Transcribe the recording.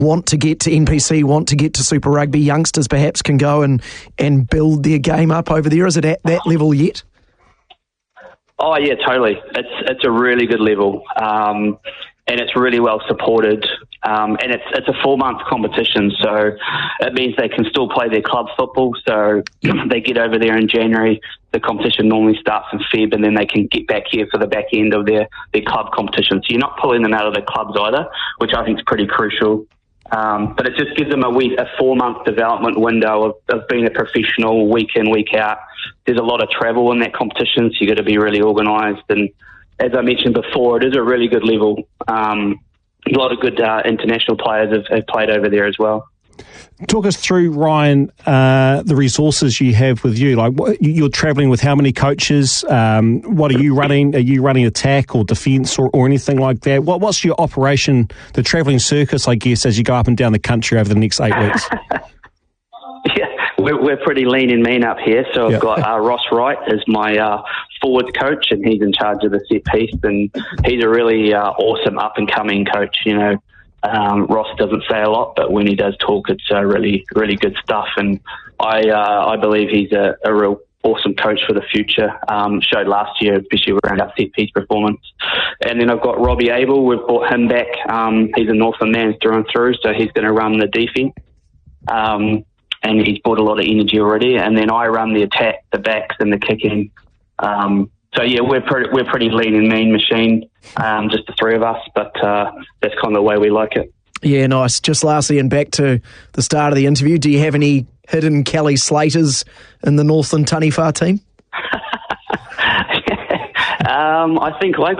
want to get to NPC, want to get to Super Rugby, youngsters perhaps can go and build their game up over there? Is it at that level yet? Oh yeah, totally. It's a really good level, and it's really well supported. And it's a 4-month competition, so it means they can still play their club football. So they get over there in January. The competition normally starts in Feb, and then they can get back here for the back end of their club competition. So you're not pulling them out of the clubs either, which I think is pretty crucial. But it just gives them a 4-month development window of being a professional week in, week out. There's a lot of travel in that competition, so you've got to be really organised. And as I mentioned before, it is a really good level. A lot of good international players have played over there as well. Talk us through, Ryan, the resources you have with you. Like, you're travelling with how many coaches? What are you running? Are you running attack or defence or anything like that? What's your operation, the travelling circus, I guess, as you go up and down the country over the next 8 weeks? Yeah, we're pretty lean and mean up here. So I've got Ross Wright as my forwards coach, and he's in charge of the set piece, and he's a really awesome up-and-coming coach, you know. Ross doesn't say a lot, but when he does talk, it's really, really good stuff. And I believe he's a real awesome coach for the future. Showed last year, especially around our set piece performance. And then I've got Robbie Abel. We've brought him back. He's a Northland man through and through, so he's going to run the defence. And he's brought a lot of energy already. And then I run the attack, the backs, and the kicking. So yeah, we're pretty lean and mean machine, just the three of us, but that's kind of the way we like it. Yeah, nice. Just lastly, and back to the start of the interview, do you have any hidden Kelly Slaters in the Northland Taniwha team? I think